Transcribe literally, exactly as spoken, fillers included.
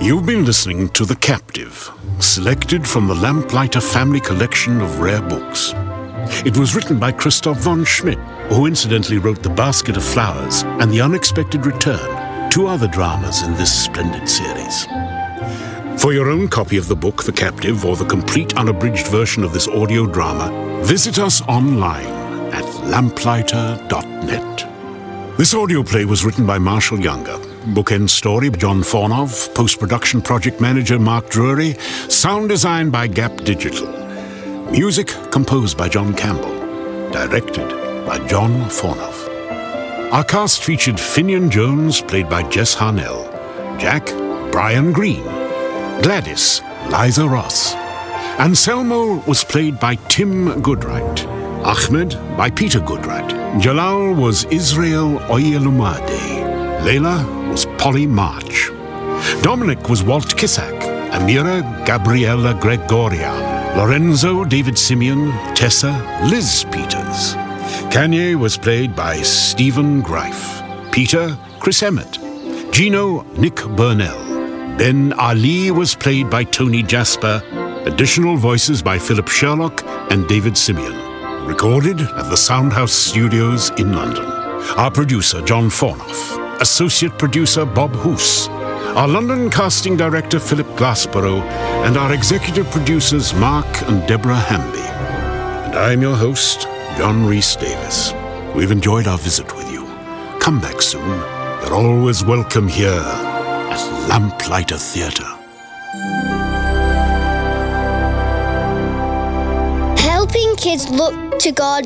You've been listening to The Captive, selected from the Lamplighter family collection of rare books. It was written by Christoph von Schmidt, who incidentally wrote The Basket of Flowers and The Unexpected Return, two other dramas in this splendid series. For your own copy of the book, The Captive, or the complete unabridged version of this audio drama, visit us online at lamplighter dot net. This audio play was written by Marshall Younger. Bookend story by John Fornov, post-production project manager Mark Drury, sound design by Gap Digital. Music composed by John Campbell, directed by John Fornov. Our cast featured Finian Jones, played by Jess Harnell, Jack, Brian Green, Gladys, Liza Ross. Anselmo was played by Tim Goodright, Ahmed by Peter Goodright, Jalal was Israel Oyelumade, Layla was Polly March, Dominic was Walt Kissack, Amira Gabriella Gregoria, Lorenzo David Simeon, Tessa Liz Peters. Kanye was played by Stephen Greif, Peter Chris Emmett, Gino Nick Burnell, Ben Ali was played by Tony Jasper, additional voices by Philip Sherlock and David Simeon. Recorded at the Soundhouse Studios in London. Our producer, John Fornoff. Associate producer, Bob Hoos. Our London casting director, Philip Glassborough. And our executive producers, Mark and Deborah Hamby. And I'm your host, John Rhys Davis. We've enjoyed our visit with you. Come back soon. You're always welcome here at Lamplighter Theatre. Helping kids look to God